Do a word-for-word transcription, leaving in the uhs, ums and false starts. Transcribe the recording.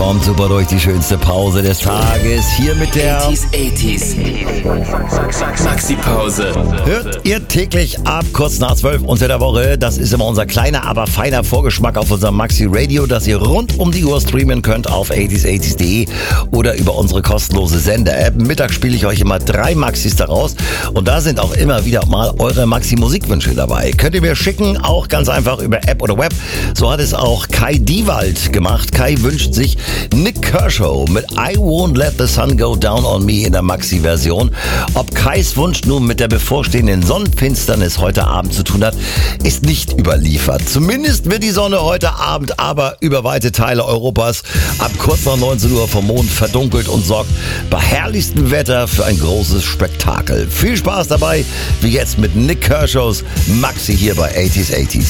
kommt super durch die schönste Pause des Tages. Hier mit der achtziger, achtziger Maxi-Pause. Hört ihr täglich ab kurz nach zwölf unter der Woche. Das ist immer unser kleiner, aber feiner Vorgeschmack auf unserem Maxi Radio, das ihr rund um die Uhr streamen könnt auf achtziger achtziger punkt de oder über unsere kostenlose Sender-App. Mittag spiele ich euch immer drei Maxis daraus und da sind auch immer wieder mal eure Maxi-Musikwünsche dabei. Könnt ihr mir schicken, auch ganz einfach über App oder Web. So hat es auch Kai Diewald gemacht. Kai wünscht sich Nik Kershaw mit I Won't Let the Sun Go Down on Me in der Maxi-Version. Ob Kais Wunsch nun mit der bevorstehenden Sonnenfinsternis heute Abend zu tun hat, ist nicht überliefert. Zumindest wird die Sonne heute Abend aber über weite Teile Europas ab kurz nach neunzehn Uhr vom Mond verdunkelt und sorgt bei herrlichstem Wetter für ein großes Spektakel. Viel Spaß dabei, wie jetzt mit Nik Kershaws Maxi hier bei achtziger achtziger.